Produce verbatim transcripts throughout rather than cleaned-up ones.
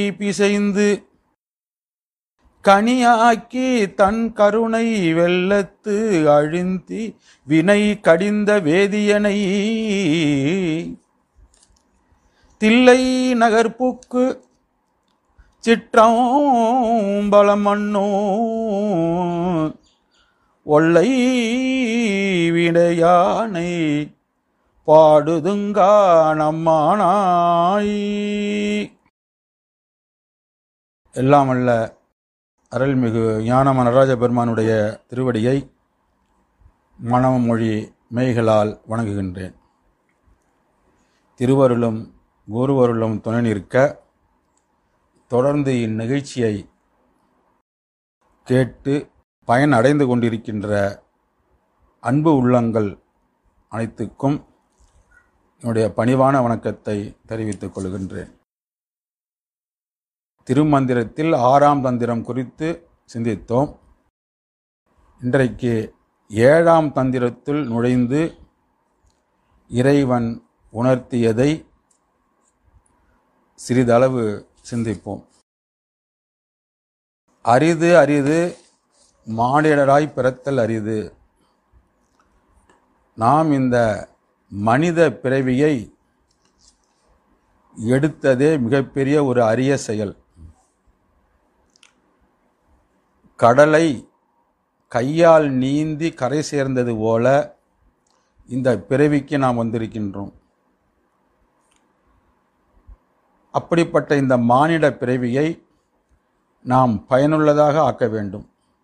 பிசைந்து கனியாக்கி தன் கருணை வெள்ளத்து அழுந்தி வினை கடிந்த வேதியனை தில்லை நகர்ப்புக்கு சிற்றம்பலம் மண்ணோ ஒல்லை விடையானை பாடுதுங்கா நம்மானாய். எல்லாம் அல்ல அருள்மிகு ஞானம நடராஜ பெருமானுடைய திருவடியை மனமொழி மெய்களால் வணங்குகின்றேன். திருவருளும் குருவருளும் துணை நிற்க தொடர்ந்து இந்நிகழ்ச்சியை கேட்டு பயன் அடைந்து கொண்டிருக்கின்ற அன்பு உள்ளங்கள் அனைத்துக்கும் என்னுடைய பணிவான வணக்கத்தை தெரிவித்துக் கொள்கின்றேன். திருமந்திரத்தில் ஆறாம் தந்திரம் குறித்து சிந்தித்தோம். இன்றைக்கு ஏழாம் தந்திரத்தில் நுழைந்து இறைவன் உணர்த்தியதை சிறிதளவு சிந்திப்போம். அரிது அரிது மானிடராய் பிறத்தல் அரிது. நாம் இந்த மனித பிறவியை எடுத்ததே மிகப்பெரிய ஒரு அரிய செயல். கடலை கையால் நீந்தி கரை சேர்ந்தது போல இந்த பிறவிக்கு நாம் வந்திருக்கின்றோம். அப்படிப்பட்ட இந்த மானிட பிறவியை நாம் பயனுள்ளதாக ஆக்க வேண்டும்.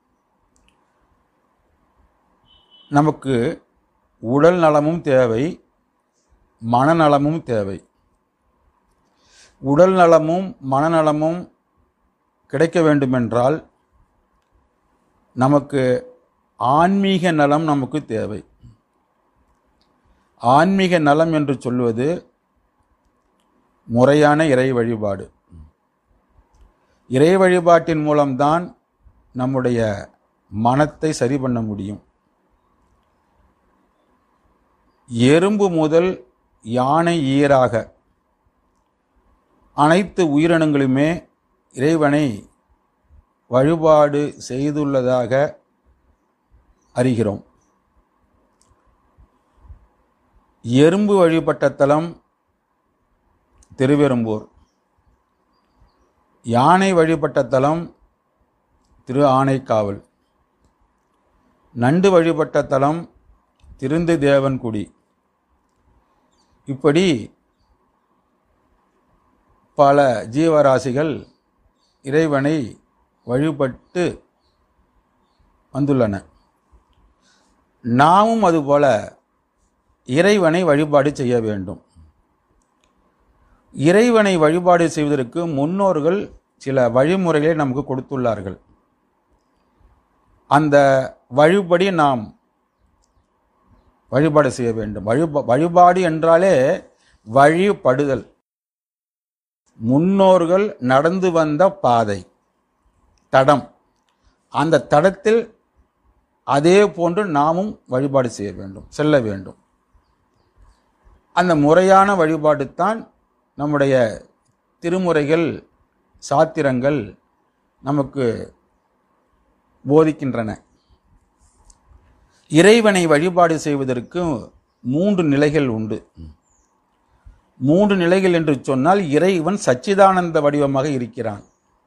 நமக்கு உடல் நலமும் தேவை, மனநலமும் தேவை. உடல் நலமும் மனநலமும் கிடைக்க வேண்டுமென்றால் நமக்கு ஆன்மீக நலம் நமக்கு தேவை. ஆன்மீக நலம் என்று சொல்வது முறையான இறை வழிபாடு. இறை வழிபாட்டின் மூலம்தான் நம்முடைய மனத்தை சரி பண்ண முடியும். எறும்பு முதல் யானை ஈராக அனைத்து உயிரினங்களுமே இறைவனை வழிபாடு செய்துள்ளதாக அறிகிறோம். எறும்பு வழிபட்ட தலம் திருவெரும்பூர், யானை வழிபட்ட தலம் திரு ஆனைக்காவல், நண்டு வழிபட்ட தலம் திருந்து தேவன்குடி. இப்படி பல ஜீவராசிகள் இறைவனை வழிபட்டு வந்துள்ளன. நாமும் அதுபோல இறைவனை வழிபாடு செய்ய வேண்டும். இறைவனை வழிபாடு செய்வதற்கு முன்னோர்கள் சில வழிமுறைகளை நமக்கு கொடுத்துள்ளார்கள். அந்த வழிபடி நாம் வழிபாடு செய்ய வேண்டும். வழிபா வழிபாடு என்றாலே வழிபடுதல், முன்னோர்கள் நடந்து வந்த பாதை, தடம். அந்த தடத்தில் அதே போன்று நாமும் வழிபாடு செய்ய வேண்டும், செல்ல வேண்டும். அந்த முறையான வழிபாடு தான் நம்முடைய திருமுறைகள், சாத்திரங்கள் நமக்கு போதிக்கின்றன. இறைவனை வழிபாடு செய்வதற்கு மூன்று நிலைகள் உண்டு. மூன்று நிலைகள் என்று சொன்னால் இறைவன் சச்சிதானந்த வடிவமாக இருக்கிறான்.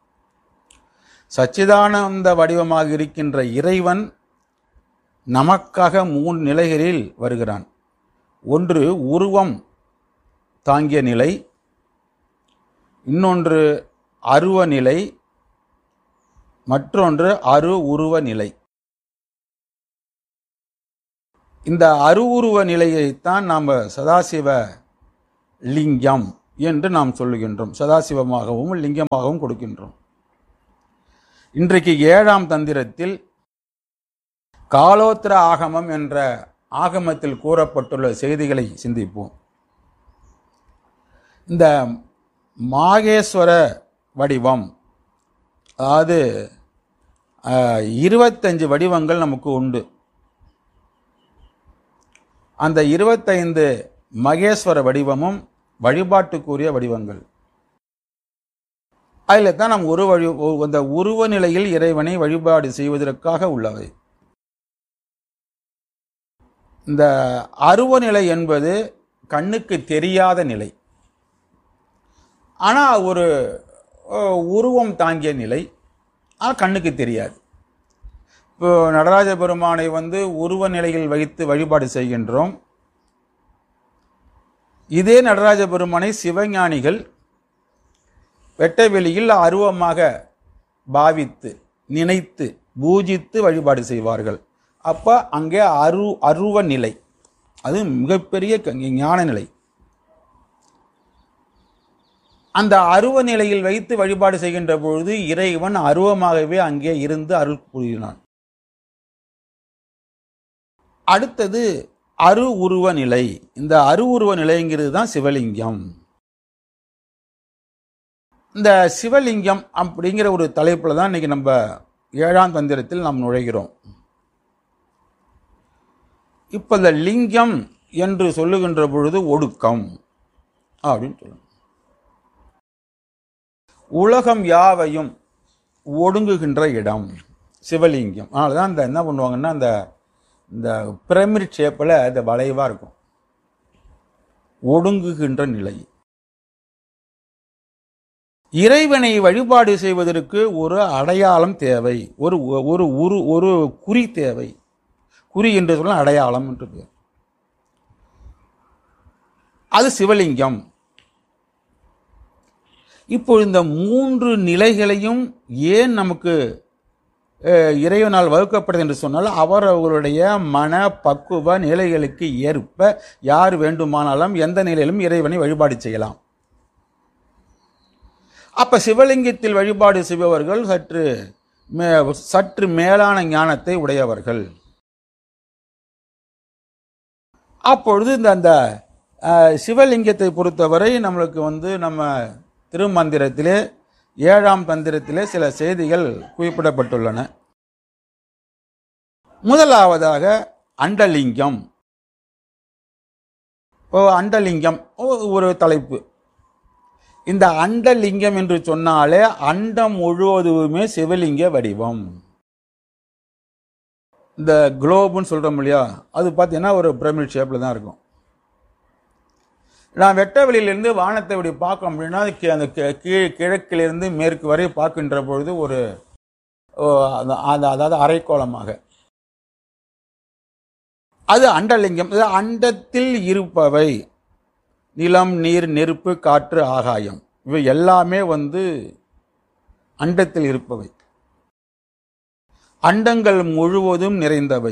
சச்சிதானந்த வடிவமாக இருக்கின்ற இறைவன் நமக்காக மூன்று நிலைகளில் வருகிறான். ஒன்று உருவம் தாங்கிய நிலை, இன்னொன்று அருவ நிலை, மற்றொன்று அரு உருவ நிலை. இந்த அருவுருவ நிலையைத்தான் நாம் சதாசிவ லிங்கம் என்று நாம் சொல்லுகின்றோம். சதாசிவமாகவும் லிங்கமாகவும் கொடுக்கின்றோம். இன்றைக்கு ஏழாம் தந்திரத்தில் காலோத்திர ஆகமம் என்ற ஆகமத்தில் கூறப்பட்டுள்ள செய்திகளை சிந்திப்போம். இந்த மாகேஸ்வர வடிவம், அதாவது இருபத்தஞ்சு வடிவங்கள் நமக்கு உண்டு. அந்த இருபத்தைந்து மகேஸ்வர வடிவமும் வழிபாட்டுக்குரிய வடிவங்கள். அதில் தான் நாம் ஒரு வழி அந்த உருவ நிலையில் இறைவனை வழிபாடு செய்வதற்காக உள்ளவை. இந்த அருவ நிலை என்பது கண்ணுக்கு தெரியாத நிலை, ஆனால் ஒரு உருவம் தாங்கிய நிலை, ஆனால் கண்ணுக்கு தெரியாது. இப்போ நடராஜ பெருமானை வந்து உருவ நிலையில் வைத்து வழிபாடு செய்கின்றோம். இதே நடராஜ பெருமானை சிவஞானிகள் வெட்ட வெளியில் அருவமாக பாவித்து நினைத்து பூஜித்து வழிபாடு செய்வார்கள். அப்போ அங்கே அரு அருவ நிலை, அது மிகப்பெரிய ஞான நிலை. அந்த அருவ நிலையில் வைத்து வழிபாடு செய்கின்ற பொழுது இறைவன் அருவமாகவே அங்கே இருந்து அருள் புரிகிறான். அடுத்தது அரு உருவ நிலை. இந்த அரு உருவ நிலைங்கிறது தான் சிவலிங்கம். இந்த சிவலிங்கம் அப்படிங்கிற ஒரு தலைப்புல தான் இன்னைக்கு நம்ம ஏழாம் தந்திரத்தில் நாம் நுழைகிறோம். இப்ப இந்த லிங்கம் என்று சொல்லுகின்ற பொழுது ஒடுக்கம் அப்படின்னு சொல்லணும். உலகம் யாவையும் ஒடுங்குகின்ற இடம் சிவலிங்கம். அதனாலதான் இந்த என்ன பண்ணுவாங்கன்னா இந்த இந்த பிரமிட் ஷேப்பில் இந்த வளைவா இருக்கும். ஒடுங்குகின்ற நிலை. இறைவனை வழிபாடு செய்வதற்கு ஒரு அடையாளம் தேவை, ஒரு ஒரு ஒரு ஒரு குறி தேவை. குறி என்று சொல்ல அடையாளம் என்று பேர். அது சிவலிங்கம். இப்போ இந்த மூன்று நிலைகளையும் ஏன் நமக்கு இறைவனால் வகுக்கப்படுது என்று சொன்னால், அவர் அவர்களுடைய மன பக்குவ நிலைகளுக்கு ஏற்ப யார் வேண்டுமானாலும் எந்த நிலையிலும் இறைவனை வழிபாடு செய்யலாம். அப்ப சிவலிங்கத்தில் வழிபாடு செய்பவர்கள் சற்று சற்று மேலான ஞானத்தை உடையவர்கள். அப்பொழுது இந்த அந்த சிவலிங்கத்தை பொறுத்தவரை நம்மளுக்கு வந்து நம்ம திருமந்திரத்திலே ஏழாம் தந்திரத்திலே சில செய்திகள் குறிப்பிடப்பட்டுள்ளன. முதலாவதாக அண்டலிங்கம். அண்டலிங்கம் ஒரு தலைப்பு. இந்த அண்டலிங்கம் என்று சொன்னாலே அண்டம் முழுவதுமே சிவலிங்க வடிவம். இந்த குளோபுன்னு சொல்றோம் இல்லையா, அது பார்த்தீங்கன்னா ஒரு பிரமிட் ஷேப்ல தான் இருக்கும். நான் வெட்ட வெளியிலிருந்து வானத்தை இப்படி பார்க்க அப்படின்னா அந்த கீழ் கிழக்கிலிருந்து மேற்கு வரை பார்க்கின்ற பொழுது ஒரு அதாவது அரைக்கோளமாக அது அண்டலிங்கம். அண்டத்தில் இருப்பவை நிலம், நீர், நெருப்பு, காற்று, ஆகாயம், இவை எல்லாமே வந்து அண்டத்தில் இருப்பவை. அண்டங்கள் முழுவதும் நிறைந்தவை.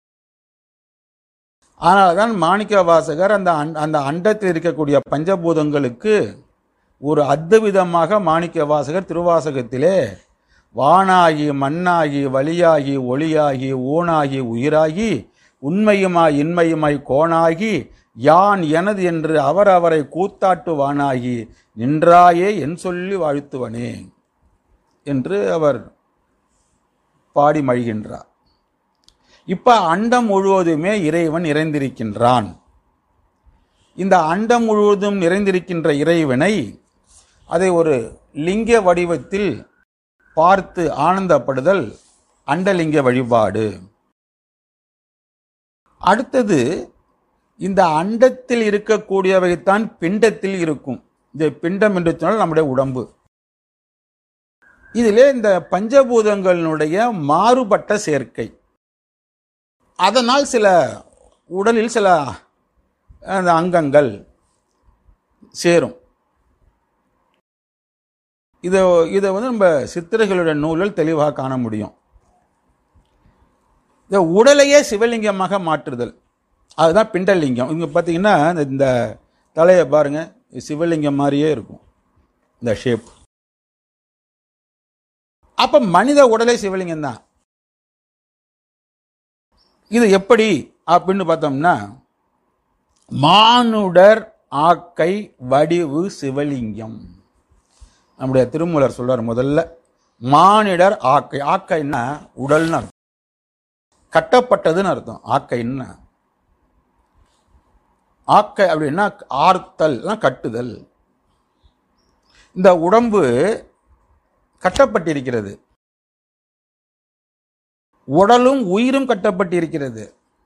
ஆனால்தான் மாணிக்க வாசகர் அந்த அந்த அண்டத்தில் இருக்கக்கூடிய பஞ்சபூதங்களுக்கு ஒரு அத்விதமாக மாணிக்க வாசகர் திருவாசகத்திலே வானாகி மண்ணாகி வலியாகி ஒளியாகி ஊனாகி உயிராகி உண்மையுமாய் இன்மையுமாய் கோணாகி யான் எனது என்று அவர் அவரை கூத்தாட்டுவானாகி நின்றாயே என் சொல்லி வாழ்த்துவனே என்று அவர் பாடி மழிகின்றார். இப்ப அண்டம் முழுவதுமே இறைவன் நிறைந்திருக்கின்றான். இந்த அண்டம் முழுவதும் நிறைந்திருக்கின்ற இறைவனை அதை ஒரு லிங்க வடிவத்தில் பார்த்து ஆனந்தப்படுதல் அண்டலிங்க வழிபாடு. அடுத்தது, இந்த அண்டத்தில் இருக்கக்கூடியவைத்தான் பிண்டத்தில் இருக்கும். இந்த பிண்டம் என்று சொன்னால் நம்முடைய உடம்பு. இதிலே இந்த பஞ்சபூதங்களுடைய மாறுபட்ட சேர்க்கை, அதனால் சில உடலில் சில அந்த அங்கங்கள் சேரும். இதை இதை வந்து நம்ம சித்திரைகளுடைய நூலில் தெளிவாக காண முடியும். இந்த உடலையே சிவலிங்கமாக மாற்றுதல், அதுதான் பிண்டலிங்கம். இங்கே பார்த்தீங்கன்னா இந்த தலையை பாருங்க, சிவலிங்கம் மாதிரியே இருக்கும் இந்த ஷேப். அப்ப மனித உடலே சிவலிங்கம் தான். இது எப்படி அப்படின்னு பார்த்தோம்னா, மானுடர் ஆக்கை வடிவு சிவலிங்கம். நம்முடைய திருமூலர் சொல்றார் முதல்ல, மானிடர் ஆக்கை. ஆக்கைன்னா உடல்னு அர்த்தம், கட்டப்பட்டதுன்னு அர்த்தம். ஆக்கைன்னா ஆக்கை அப்படின்னா ஆர்த்தல், கட்டுதல். இந்த உடம்பு கட்டப்பட்டிருக்கிறது. உடலும் உயிரும் கட்டப்பட்டிருக்கிறது.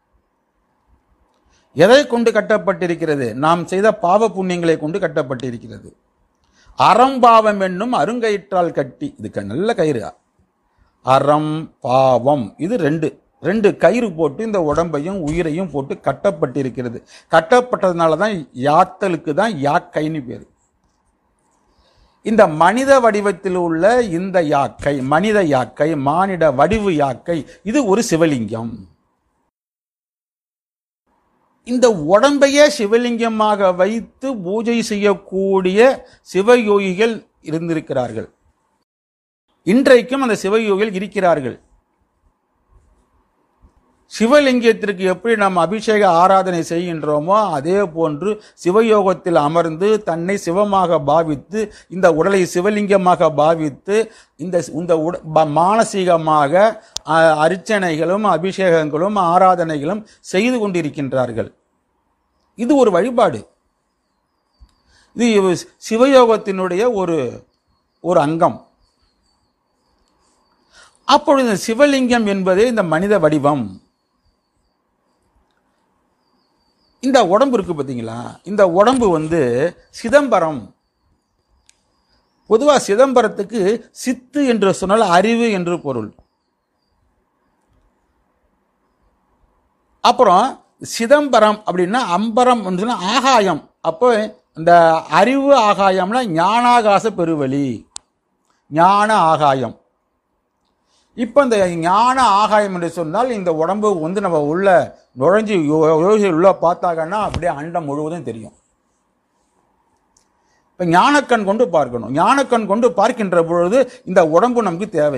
எதை கொண்டு கட்டப்பட்டிருக்கிறது? நாம் செய்த பாவ புண்ணியங்களை கொண்டு கட்டப்பட்டிருக்கிறது. அறம்பாவம் என்னும் அருங்கயிற்றால் கட்டி, இதுக்கு நல்ல கயிறு. அறம் பாவம் இது ரெண்டு ரெண்டு கயிறு போட்டு இந்த உடம்பையும் உயிரையும் போட்டு கட்டப்பட்டிருக்கிறது. கட்டப்பட்டதுனால தான் யாத்தலுக்கு தான் யாக்கைன்னு பேர். இந்த மனித வடிவத்தில் உள்ள இந்த யாக்கை, மனித யாக்கை, மானிட வடிவு யாக்கை, இது ஒரு சிவலிங்கம். இந்த உடம்பையே சிவலிங்கமாக வைத்து பூஜை செய்யக்கூடிய சிவயோகிகள் இருந்திருக்கிறார்கள். இன்றைக்கும் அந்த சிவயோகிகள் இருக்கிறார்கள். சிவலிங்கத்திற்கு எப்படி நாம் அபிஷேக ஆராதனை செய்கின்றோமோ அதே போன்று சிவயோகத்தில் அமர்ந்து தன்னை சிவமாக பாவித்து இந்த உடலை சிவலிங்கமாக பாவித்து இந்த இந்த மானசீகமாக அர்ச்சனைகளும் அபிஷேகங்களும் ஆராதனைகளும் செய்து கொண்டிருக்கின்றார்கள். இது ஒரு வழிபாடு. இது சிவயோகத்தினுடைய ஒரு ஒரு அங்கம். அப்பொழுது சிவலிங்கம் என்பதே இந்த மனித வடிவம். இந்த உடம்பு இருக்கு பார்த்தீங்களா, இந்த உடம்பு வந்து சிதம்பரம். பொதுவாக சிதம்பரத்துக்கு சித்து என்று சொன்னால் அறிவு என்று பொருள். அப்புறம் சிதம்பரம் அப்படின்னா அம்பரம் சொன்னா ஆகாயம். அப்போ இந்த அறிவு ஆகாயம்னா ஞானாகாச பெருவெளி, ஞான ஆகாயம். இப்போ இந்த ஞான ஆகாயம் என்று சொன்னால் இந்த உடம்பு வந்து நம்ம உள்ள நுழைஞ்சி உள்ள பார்த்தாங்கன்னா அப்படியே அண்டம் முழுவதும் தெரியும். இப்போ ஞானக்கண் கொண்டு பார்க்கணும். ஞானக்கண் கொண்டு பார்க்கின்ற பொழுது இந்த உடம்பு நமக்கு தேவை.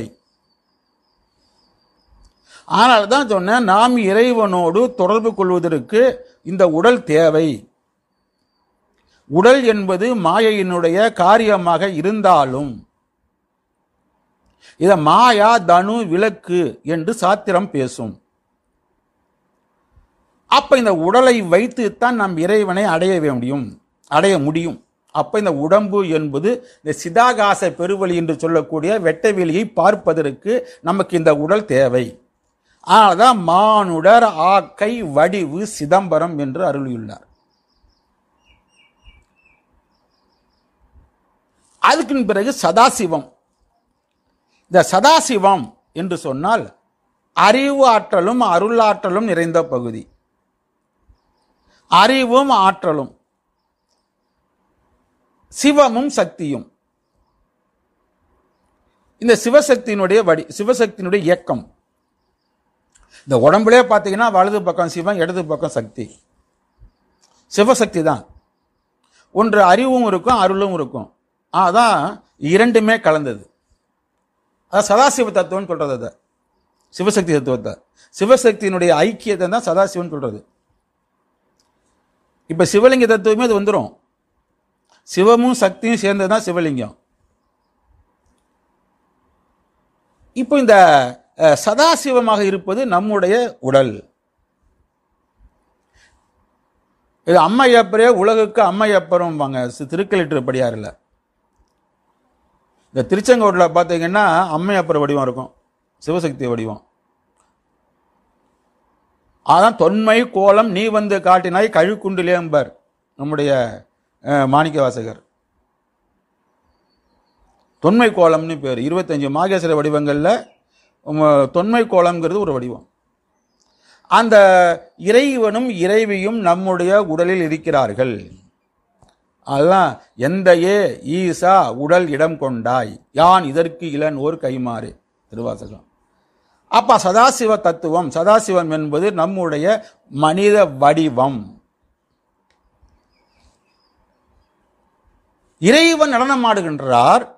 ஆனால் தான் சொன்னேன், நாம் இறைவனோடு தொடர்பு கொள்வதற்கு இந்த உடல் தேவை. உடல் என்பது மாயையினுடைய காரியமாக இருந்தாலும் இத மாயா தனு விளக்கு என்று சாத்திரம் பேசும். அப்ப இந்த உடலை வைத்துத்தான் நாம் இறைவனை அடைய முடியும் அடைய முடியும் அப்ப இந்த உடம்பு என்பது இந்த சிதாகாச பெருவெளி என்று சொல்லக்கூடிய வெட்ட வெளியை பார்ப்பதற்கு நமக்கு இந்த உடல் தேவை. அதனால்தான் மானுடர் ஆக்கை வடிவு சிதம்பரம் என்று அருளியுள்ளார். அதுக்கு பிறகு சதாசிவம். இந்த சதாசிவம் என்று சொன்னால் அறிவு ஆற்றலும் அருளாற்றலும் நிறைந்த பகுதி. அறிவும் ஆற்றலும், சிவமும் சக்தியும். இந்த சிவசக்தியினுடைய வடி சிவசக்தியினுடைய இயக்கம். இந்த உடம்புலே பார்த்தீங்கன்னா வலது பக்கம் சிவம், இடது பக்கம் சக்தி. சிவசக்தி தான். ஒன்று அறிவும் இருக்கும், அருளும் இருக்கும். அதான் இரண்டுமே கலந்தது. அதான் சதாசிவ தத்துவம்னு சொல்றது. அதை சிவசக்தி தத்துவத்தை, சிவசக்தியினுடைய ஐக்கியத்தை தான் சதாசிவன் சொல்றது. இப்ப சிவலிங்க தத்துவமே அது வந்துடும். சிவமும் சக்தியும் சேர்ந்ததுதான் சிவலிங்கம். இப்போ இந்த சதாசிவமாக இருப்பது நம்முடைய உடல். இது அம்மையப்பரே உலகுக்கு அம்மையப்பரும் திருக்கலிட்டுப்படியாரில். இந்த திருச்செங்கோட்டில் பார்த்தீங்கன்னா அம்மையப்பர் வடிவம் இருக்கும், சிவசக்தி வடிவம். அதான் தொன்மை கோலம் நீ வந்து காட்டினாய் கழுக்குண்டிலேம்பர் நம்முடைய மாணிக்க வாசகர். தொன்மை கோலம்னு பேர். இருபத்தஞ்சு மாகேஸ்வர வடிவங்கள்ல தொன்மை கோலம்ங்கிறது ஒரு வடிவம். அந்த இறைவனும் இறைவியும் நம்முடைய உடலில் இருக்கிறார்கள். அதுதான் எந்த ஏ ஈசா உடல் இடம் கொண்டாய் யான் இதற்கு இளன் ஓர் கைமாறு திருவாசகம். அப்ப சதாசிவ தத்துவம், சதாசிவம் என்பது நம்முடைய மனித வடிவம். இறைவன் நடனமாடுகின்றார்.